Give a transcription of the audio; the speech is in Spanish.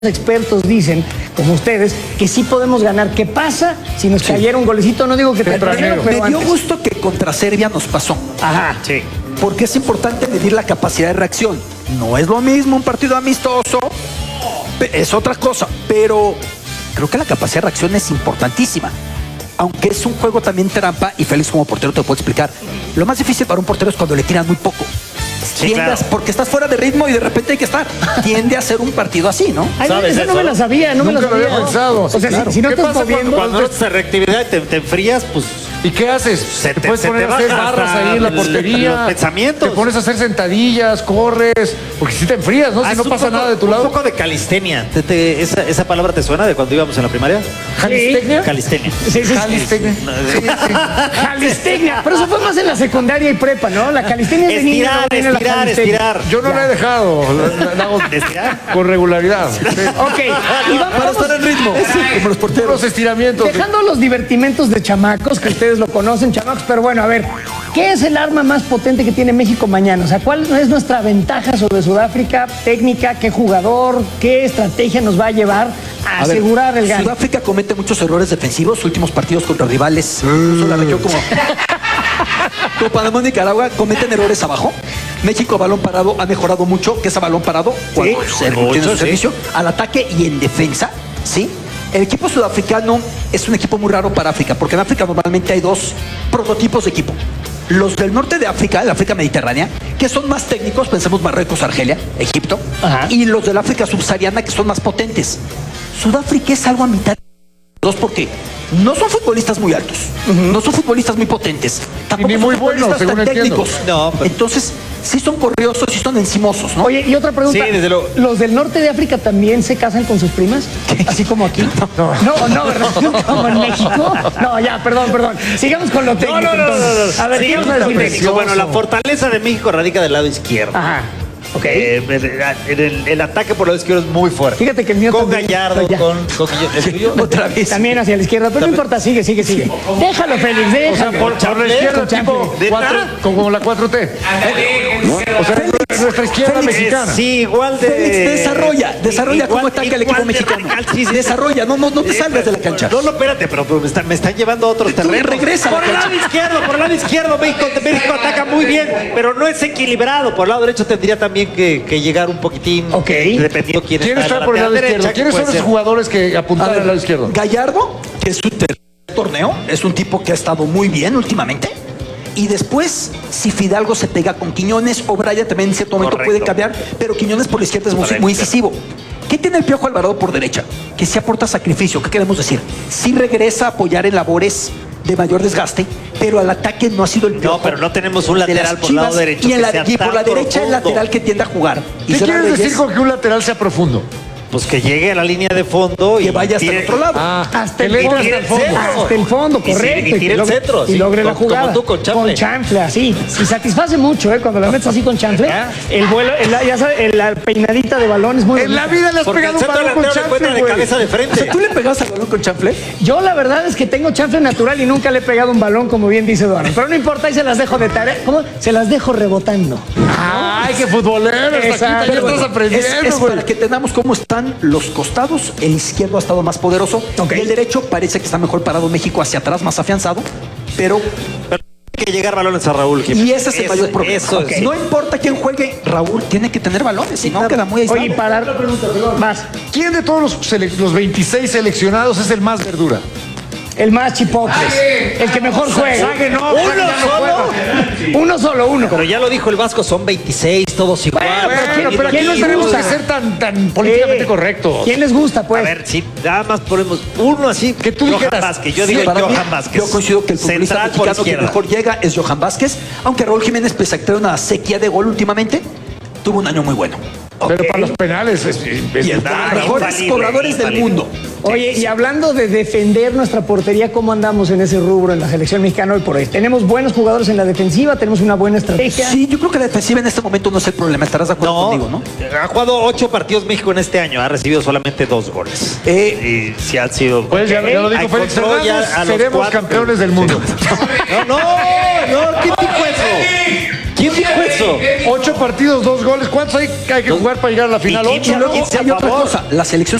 expertos dicen, como ustedes, que sí podemos ganar. ¿Qué pasa si nos cayera un golecito? No digo que tempranero, pero me dio antes. gusto que contra Serbia nos pasó. Ajá. Sí. Porque es importante medir la capacidad de reacción. No es lo mismo un partido amistoso, es otra cosa, pero creo que la capacidad de reacción es importantísima. Aunque es un juego también trampa, y Félix como portero te lo puedo explicar. Lo más difícil para un portero es cuando le tiran muy poco. Sí, claro. Porque estás fuera de ritmo y de repente hay que estar. Tiende a ser un partido así, ¿no? Ay, ¿Sabes esa no eso? me la sabía, no me Nunca la lo sabía. había pensado. O sea, Claro. si no ¿Qué estás pasa moviendo... Cuando no estás en reactividad y te enfrías, pues ¿Y qué haces? Se te te- puedes se poner te a hacer baja barras hasta ahí en la el- portería. los pensamientos. Te pones a hacer sentadillas, corres. Porque si te enfrías, ¿no? Si haz no un pasa poco- nada de tu Un lado. poco de calistenia. ¿Esa palabra te suena de cuando íbamos en la primaria? ¿Calistecnia? Calistenia. Sí, sí, Calistecnia. calistecnia. Pero eso fue más en la secundaria y prepa, ¿no? La calistenia es de niño. Estirar, luego viene la estirar, calistenia. estirar. Yo no la he dejado. La hago ¿Estirar? con regularidad. Sí. Ok, y Para estar en ritmo, como los porteros. Los estiramientos. dejando los divertimentos de chamacos, que ustedes lo conocen, chamacos, pero bueno, a ver, ¿qué es el arma más potente que tiene México mañana? O sea, ¿cuál es nuestra ventaja sobre Sudáfrica? ¿Técnica? ¿Qué jugador? ¿Qué estrategia nos va a llevar a A ver, asegurar el gane? Sudáfrica comete muchos errores defensivos. Últimos partidos contra rivales, incluso la región como Panamá y Nicaragua, cometen errores abajo. México a balón parado ha mejorado mucho, que es a balón parado cuando se mucho, tiene su sí. servicio, al ataque y en defensa, ¿sí? El equipo sudafricano es un equipo muy raro para África, porque en África normalmente hay dos prototipos de equipo. Los del norte de África, la África mediterránea, que son más técnicos, pensemos Marruecos, Argelia, Egipto, Ajá. y los del África subsahariana, que son más potentes. Sudáfrica es algo a mitad. Dos, porque no son futbolistas muy altos, no son futbolistas muy potentes, tampoco ni son muy buenos, futbolistas según tan entiendo. técnicos. No, pero- Entonces, sí son corriosos, sí son encimosos, ¿no? Oye, y otra pregunta. Sí, desde luego. ¿Los del norte de África también se casan con sus primas? Así como aquí. No, ¿verdad? Como en México. No, ya, perdón. Sigamos con lo técnico. entonces. A ver, ¿qué Sigamos vamos a con decir? México. Bueno, la fortaleza de México radica del lado izquierdo. Ajá. Ok. El ataque por el lado izquierdo es muy fuerte. Fíjate que el mío con también. Gallardo, Ya. con ¿el tuyo? Otra vez. También hacia la izquierda, pero no importa, sigue. Déjalo, Félix, O sea, déjalo. por la izquierda, Con tipo chanfle. cuatro, como la 4T. O sea, nuestra izquierda Félix, mexicana. Sí, igual de... Félix, desarrolla cómo ataca el equipo igual de mexicano. radical, sí. Desarrolla, no te salgas de la cancha. No, espérate, pero me están llevando a otros Tú terrenos. regresa a la Por el lado izquierdo, México ataca muy bien, pero no es equilibrado. Por el lado derecho tendría también que llegar un poquitín. Ok. Dependiendo quién ¿Quién está está por el lado derecha, izquierdo? ¿Quiénes son puede los ser. jugadores que apuntaron al lado izquierdo? Gallardo, que es su tercer torneo, es un tipo que ha estado muy bien últimamente. Y después, si Fidalgo se pega con Quiñones, o Brian también en cierto momento Correcto. puede cambiar, pero Quiñones por la izquierda es muy, Correcto. muy incisivo. ¿Qué tiene el Piojo Alvarado por derecha? Que sí aporta sacrificio. ¿Qué queremos decir? Sí regresa a apoyar en labores de mayor desgaste, pero al ataque no ha sido el Piojo. No, pero no tenemos un de las lateral por el lado Chivas, derecho Y, en que la, sea y por tan la derecha el profundo. lateral que tiende a jugar. Y ¿Qué César quieres decir Reyes, con que un lateral sea profundo? Pues que llegue a la línea de fondo y que vaya hasta el tire- otro lado? Hasta que el le fondo. entre hasta el fondo. Hasta el fondo, Y sí, correcto. y tire el centro, Y sí, logre la como jugada. tú, con chanfle. Con chanfle, así. Y satisface mucho, cuando la metes así con chanfle. El vuelo, ya sabes, la peinadita de balón es muy En la bonita. vida le has Porque el pegado un centro balón con delantero le encuentra chanfle, de güey. cabeza de O sea, frente. ¿tú le pegabas al balón con chanfle? Yo la verdad es que tengo chanfle natural y nunca le he pegado un balón, como bien dice Eduardo. Pero no importa, ahí se las dejo de tarea. ¿Cómo? Se las dejo rebotando. Ay, qué futbolero. Exacto. Ya estás aprendiendo, Es güey. para que tengamos cómo están los costados. El izquierdo ha estado más poderoso. Ok. Y el derecho parece que está mejor parado México hacia atrás, más afianzado. Pero, Hay que llegar balones a Raúl. y ese es el mayor problema. Eso es. No importa quién juegue, Raúl tiene que tener balones, si no queda muy aislado. Oye, para... Más. ¿Quién de todos los 26 seleccionados es el más verdura? El más chipotle. El que mejor juega. Uno solo, uno. Pero ya lo dijo el Vasco, son 26, todos igual. pero Bueno, pero ¿quién aquí no no te gusta? tenemos que ser tan políticamente correctos. ¿Quién les gusta, A pues? ver, si nada más ponemos uno así. Que tú Johan dijeras. Vázquez. Yo Sí, digo para mí, Johan Vázquez. yo coincido que el futbolista Central por mexicano que izquierda. mejor llega es Johan Vázquez, aunque Raúl Jiménez, pese a que trae una sequía de gol últimamente, tuvo un año muy bueno. Pero para los penales es Y es de Ah, los mejores infalible, cobradores del infalible. mundo. Oye, y hablando de defender nuestra portería, ¿cómo andamos en ese rubro en la selección mexicana hoy por hoy? Tenemos buenos jugadores en la defensiva, tenemos una buena estrategia. Sí, yo creo que la defensiva en este momento no es el problema. Estarás de acuerdo No, conmigo, ¿no? ha jugado 8 partidos México en este año, ha recibido solamente 2 goles. Eh, Y si han sido... Pues ya lo dijo Félix encontró ya Hernández, a los seremos 4. campeones del mundo. No, ¿qué dijo eso? ¿Quién dijo eso? 8 partidos, 2 goles. ¿Cuántos hay que jugar para llegar a la final? Y 15 8. Luego 15 a hay otra favor. cosa, la selección